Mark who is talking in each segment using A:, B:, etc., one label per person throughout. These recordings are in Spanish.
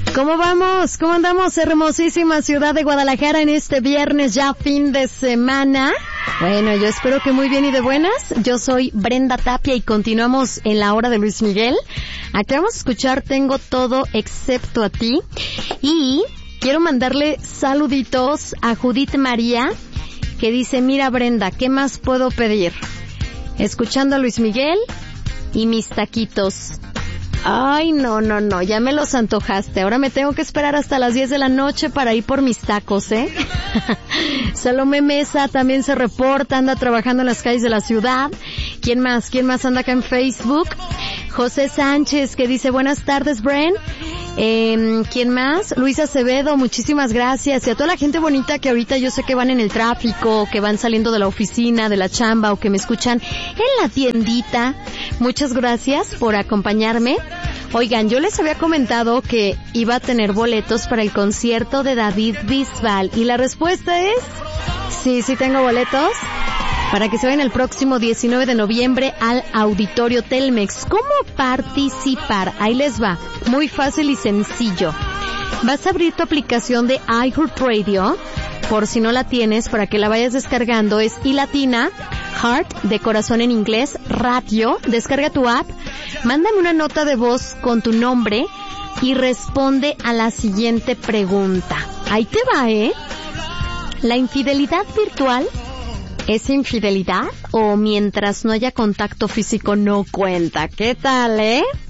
A: ¿Cómo vamos? ¿Cómo andamos, hermosísima ciudad de Guadalajara, en este viernes ya fin de semana? Bueno, yo espero que muy bien y de buenas. Yo soy Brenda Tapia y continuamos en la hora de Luis Miguel. Aquí vamos a escuchar Tengo Todo Excepto a Ti. Y quiero mandarle saluditos a Judith María, que dice: mira, Brenda, ¿qué más puedo pedir? Escuchando a Luis Miguel y mis taquitos. Ay, no, ya me los antojaste. Ahora me tengo que esperar hasta las 10 de la noche para ir por mis tacos, ¿eh? Salomé Mesa también se reporta, anda trabajando en las calles de la ciudad. ¿Quién más anda acá en Facebook? José Sánchez, que dice: buenas tardes, Bren. ¿Quién más? Luisa Acevedo, muchísimas gracias. Y a toda la gente bonita que ahorita yo sé que van en el tráfico, que van saliendo de la oficina, de la chamba, o que me escuchan en la tiendita. Muchas gracias por acompañarme. Oigan, yo les había comentado que iba a tener boletos para el concierto de David Bisbal. Y la respuesta es: sí tengo boletos. Para que se vayan el próximo 19 de noviembre al Auditorio Telmex. ¿Cómo participar? Ahí les va. Muy fácil y sencillo. Vas a abrir tu aplicación de iHeartRadio, por si no la tienes, para que la vayas descargando. Es iLatina, Heart, de corazón en inglés, Radio. Descarga tu app, mándame una nota de voz con tu nombre y responde a la siguiente pregunta. Ahí te va, ¿eh? ¿La infidelidad virtual es infidelidad o mientras no haya contacto físico no cuenta? ¿Qué tal,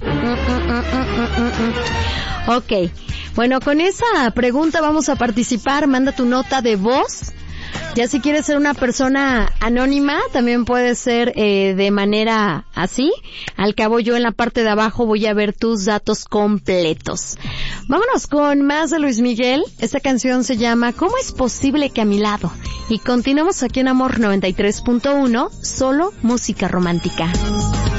A: Ok. Bueno, con esa pregunta vamos a participar. Manda tu nota de voz. Ya si quieres ser una persona anónima, también puede ser de manera así. Al cabo, yo en la parte de abajo voy a ver tus datos completos. Vámonos con más de Luis Miguel. Esta canción se llama ¿Cómo es posible que a mi lado? Y continuamos aquí en Amor 93.1, solo música romántica.